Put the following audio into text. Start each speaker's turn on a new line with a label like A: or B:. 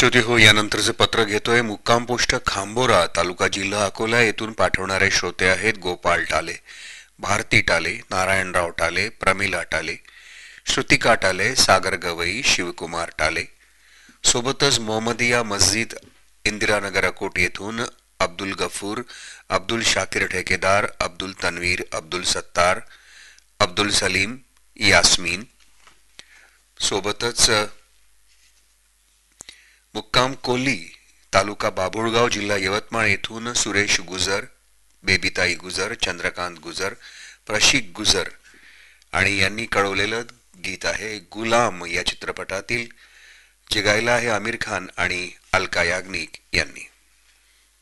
A: श्रोते हो, यानंतरचे पत्र घेतोय. मुक्काम पोस्ट खांबोरा, तालुका जिल्हा अकोला येथून पाठवणारे श्रोते आहेत गोपाळ टाले, भारती टाले, नारायणराव टाले, प्रमिला टाले, श्रुतिका टाले, सागर गवई, शिवकुमार टाले. सोबतच मोहम्मदिया मस्जिद, इंदिरानगर अकोट येथून अब्दुल गफूर, अब्दुल शाकिर ठेकेदार, अब्दुल तन्वीर, अब्दुल सत्तार, अब्दुल सलीम, यास्मीन. सोबतच मुक्काम कोली, तालुका बाभुळगाव, जिल्हा यवतमाळ येथून सुरेश गुजर, बेबीताई गुजर, चंद्रकांत गुजर, प्रशिक गुजर आणि यांनी कळवलेलं गीत आहे गुलाम या चित्रपटातील, जे गायला आहे आमिर खान आणि अलका याग्निक यांनी.